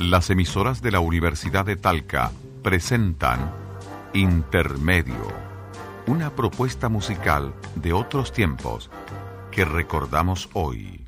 Las emisoras de la Universidad de Talca presentan Intermedio, una propuesta musical de otros tiempos que recordamos hoy.